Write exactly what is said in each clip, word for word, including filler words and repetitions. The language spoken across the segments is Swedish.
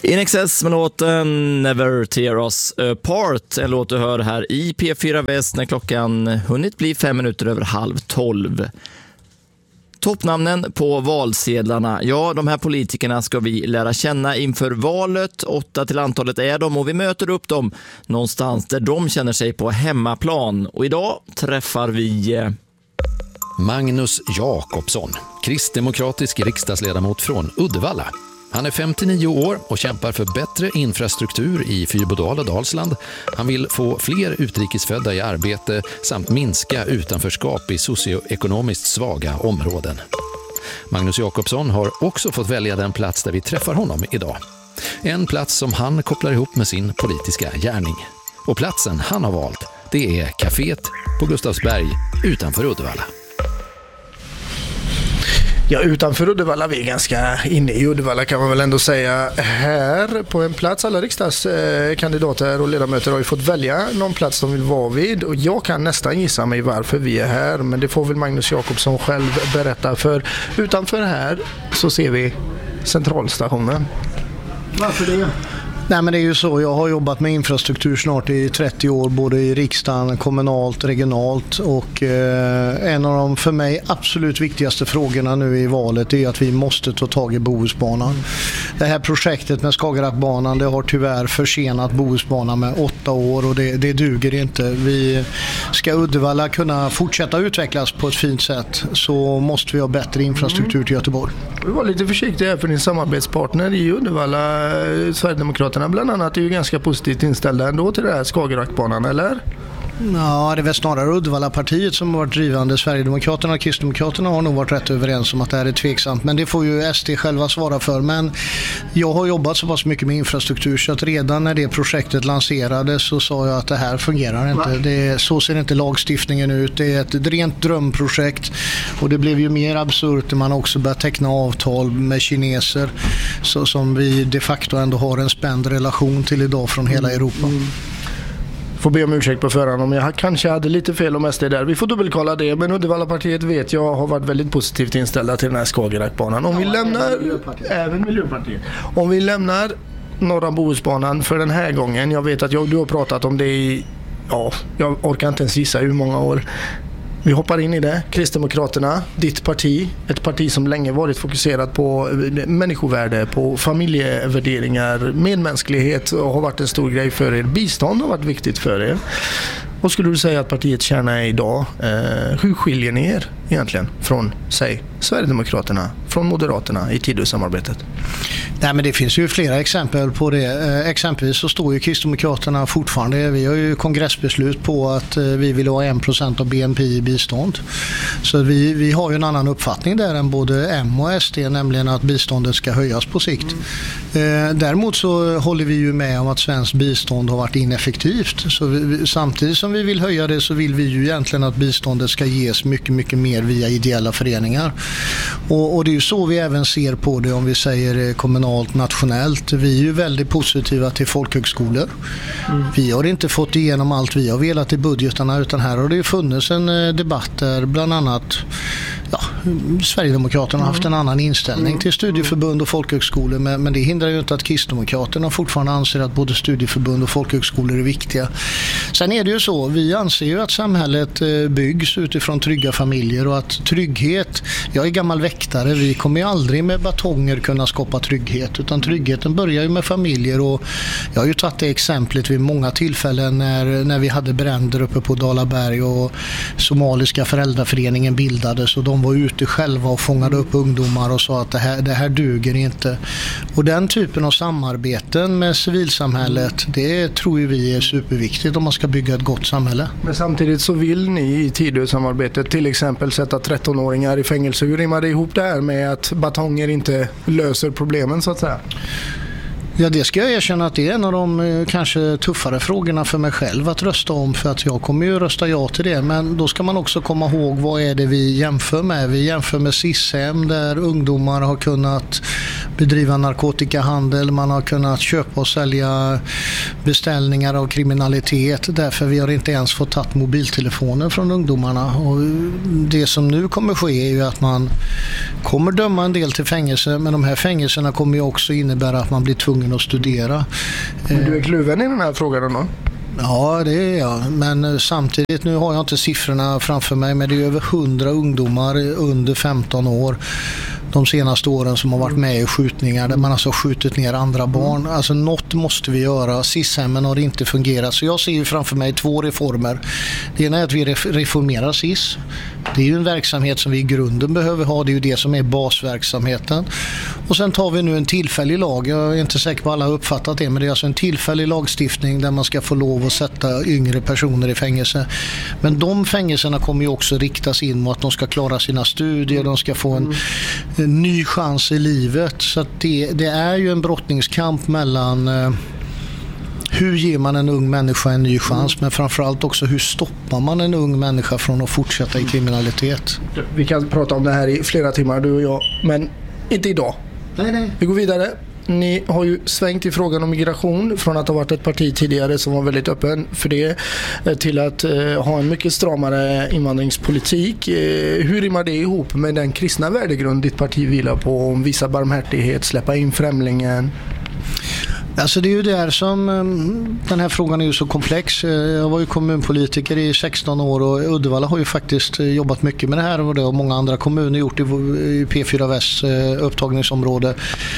In Excess med låten Never Tear Us Apart. En låt du hör här i P fyra Väst när klockan hunnit bli fem minuter över halv tolv. Toppnamnen på valsedlarna. Ja, de här politikerna ska vi lära känna inför valet. Åtta till antalet är de och vi möter upp dem någonstans där de känner sig på hemmaplan. Och idag träffar vi Magnus Jakobsson, kristdemokratisk riksdagsledamot från Uddevalla. Han är femtionio år och kämpar för bättre infrastruktur i Fyrbodal och Dalsland. Han vill få fler utrikesfödda i arbete samt minska utanförskap i socioekonomiskt svaga områden. Magnus Jakobsson har också fått välja den plats där vi träffar honom idag. En plats som han kopplar ihop med sin politiska gärning. Och platsen han har valt, det är kaféet på Gustavsberg utanför Uddevalla. Ja, utanför Uddevalla, vi är ganska inne i Uddevalla kan man väl ändå säga. Här på en plats, alla riksdagskandidater och ledamöter har ju fått välja någon plats de vill vara vid. Och jag kan nästan gissa mig varför vi är här, men det får väl Magnus Jakobsson själv berätta. För utanför här så ser vi centralstationen. Varför det? Nej, men det är ju så, jag har jobbat med infrastruktur snart i trettio år, både i riksdagen, kommunalt, regionalt, och eh, en av de för mig absolut viktigaste frågorna nu i valet är att vi måste ta tag i Bohusbanan. Det här projektet med Skagerrakbanan, det har tyvärr försenat Bohusbanan med åtta år och det, det duger inte. Vi ska Uddevalla kunna fortsätta utvecklas på ett fint sätt, så måste vi ha bättre infrastruktur till Göteborg. Vi var lite försiktiga här för din samarbetspartner i Uddevalla, Sverigedemokraterna bland annat, är ju ganska positivt inställda ändå till det här Skagerrakbanan, eller? Ja, det är väl snarare Uddevalla-partiet som har varit drivande. Sverigedemokraterna och Kristdemokraterna har nog varit rätt överens om att det här är tveksamt, men det får ju S D själva svara för. Men jag har jobbat så pass mycket med infrastruktur så att redan när det projektet lanserades så sa jag att det här fungerar inte. Det, så ser inte lagstiftningen ut. Det är ett rent drömprojekt och det blev ju mer absurt när man också började teckna avtal med kineser, så som vi de facto ändå har en spänd relation till idag från hela Europa. Mm. Får be om ursäkt på förhand om jag kanske hade lite fel om S D där. Vi får dubbelkolla det, men Uddevalla-partiet vet jag har varit väldigt positivt inställda till den här Skagerrakbanan. Om ja, vi lämnar även Miljöpartiet. även Miljöpartiet. Om vi lämnar norra Bohusbanan för den här gången. Jag vet att jag, du har pratat om det i, ja, jag orkar inte ens gissa hur många år. Vi hoppar in i det. Kristdemokraterna, ditt parti, ett parti som länge varit fokuserat på människovärde, på familjevärderingar, medmänsklighet, och har varit en stor grej för er. Bistånd har varit viktigt för er. Vad skulle du säga att partiets kärna är idag? Eh, hur skiljer ni er egentligen från, säg, Sverigedemokraterna, från Moderaterna i Tidösamarbetet? Nej, men det finns ju flera exempel på det. Eh, exempelvis så står ju Kristdemokraterna fortfarande, vi har ju kongressbeslut på att eh, vi vill ha en procent av B N P i bistånd. Så vi, vi har ju en annan uppfattning där än både M och S D, nämligen att biståndet ska höjas på sikt. Mm. Eh, däremot så håller vi ju med om att svensk bistånd har varit ineffektivt. Så vi, samtidigt som vi vill höja det så vill vi ju egentligen att biståndet ska ges mycket, mycket mer via ideella föreningar. Och, och det är ju så vi även ser på det om vi säger kommunalt, nationellt. Vi är ju väldigt positiva till folkhögskolor. Mm. Vi har inte fått igenom allt vi har velat i budgetarna, utan här har det ju funnits en debatt där bland annat ja, Sverigedemokraterna har haft en annan inställning till studieförbund och folkhögskolor, men, men det hindrar ju inte att Kristdemokraterna fortfarande anser att både studieförbund och folkhögskolor är viktiga. Sen är det ju så, vi anser ju att samhället byggs utifrån trygga familjer och att trygghet, jag är gammal väktare, vi kommer ju aldrig med batonger kunna skapa trygghet, utan tryggheten börjar ju med familjer, och jag har ju tagit det exemplet vid många tillfällen när, när vi hade bränder uppe på Dalaberg och somaliska föräldraföreningen bildades och de var ute själva och fångade upp ungdomar och sa att det här, det här duger inte. Och den typen av samarbeten med civilsamhället, det tror ju vi är superviktigt om man ska bygga ett gott samhälle. Men samtidigt så vill ni i Tidösamarbetet till exempel sätta trettonåringar i fängelse. Hur rimmar det ihop det här med att batonger inte löser problemen så att säga? Ja, det ska jag erkänna att det är en av de eh, kanske tuffare frågorna för mig själv att rösta om, för att jag kommer ju rösta ja till det, men då ska man också komma ihåg vad är det vi jämför med. Vi jämför med S I S-hem där ungdomar har kunnat bedriva narkotikahandel, man har kunnat köpa och sälja beställningar av kriminalitet, därför vi har inte ens fått tatt mobiltelefoner från ungdomarna. Och det som nu kommer ske är ju att man kommer döma en del till fängelse, men de här fängelserna kommer ju också innebära att man blir tvungen tvungen att studera. Men du är kluven i den här frågan då? Ja, det är jag. Men samtidigt, nu har jag inte siffrorna framför mig, men det är över hundra ungdomar under femton år de senaste åren som har varit med i skjutningar där man alltså har skjutit ner andra barn. Alltså något måste vi göra. S I S-hemmen har inte fungerat. Så jag ser ju framför mig två reformer. Det ena är att vi reformerar S I S. Det är ju en verksamhet som vi i grunden behöver ha. Det är ju det som är basverksamheten. Och sen tar vi nu en tillfällig lag. Jag är inte säker på att alla har uppfattat det, men det är alltså en tillfällig lagstiftning där man ska få lov att sätta yngre personer i fängelse. Men de fängelserna kommer ju också riktas in mot att de ska klara sina studier, de ska få en, en ny chans i livet. Så att det, det är ju en brottningskamp mellan eh, hur ger man en ung människa en ny chans, men framförallt också hur stoppar man en ung människa från att fortsätta i kriminalitet. Vi kan prata om det här i flera timmar, du och jag, men inte idag. Nej, nej. Vi går vidare. Ni har ju svängt i frågan om migration från att ha varit ett parti tidigare som var väldigt öppen för det till att eh, ha en mycket stramare invandringspolitik. Eh, hur rimmar det ihop med den kristna värdegrund ditt parti vilar på, om visa barmhärtighet, släppa in främlingen? Alltså det är ju där som den här frågan är ju så komplex. Jag var ju kommunpolitiker i sexton år och Uddevalla har ju faktiskt jobbat mycket med det här och det har många andra kommuner gjort i P fyra Västs upptagningsområde.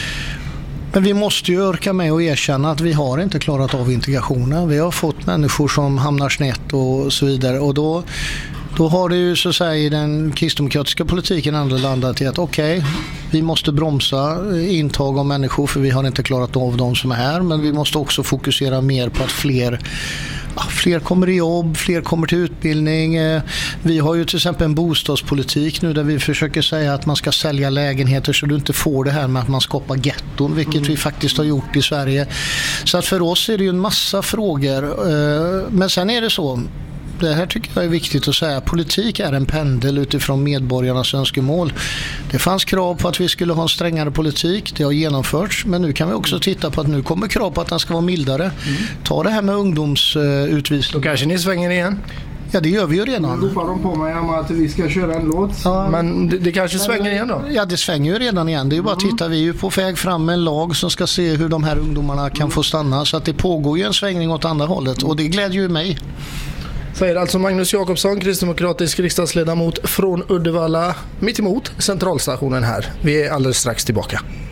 Men vi måste ju orka med och erkänna att vi har inte klarat av integrationen. Vi har fått människor som hamnar snett och så vidare, och då Då har det ju så att säga i den kristdemokratiska politiken ändå landat i att okej, okay, vi måste bromsa intag av människor för vi har inte klarat av de som är här, men vi måste också fokusera mer på att fler ja, fler kommer i jobb, fler kommer till utbildning. Vi har ju till exempel en bostadspolitik nu där vi försöker säga att man ska sälja lägenheter så du inte får det här med att man skapar getton, vilket mm. vi faktiskt har gjort i Sverige. Så att för oss är det ju en massa frågor, men sen är det så. Det här tycker jag är viktigt att säga. Politik är en pendel utifrån medborgarnas önskemål. Det fanns krav på att vi skulle ha en strängare politik. Det har genomförts. Men nu kan vi också titta på att nu kommer krav på att den ska vara mildare. Mm. Ta det här med ungdomsutvisning. Då kanske ni svänger igen. Ja, det gör vi ju redan. Nu ropar de på mig om att vi ska köra en låt. Ja. Men det, det kanske svänger igen då? Ja, det svänger ju redan igen. Det är ju bara att titta. Vi är ju på väg fram med en lag som ska se hur de här ungdomarna kan få stanna. Så att det pågår ju en svängning åt andra hållet. Och det glädjer ju mig. Säger alltså Magnus Jakobsson, kristdemokratisk riksdagsledamot från Uddevalla, mitt emot centralstationen här. Vi är alldeles strax tillbaka.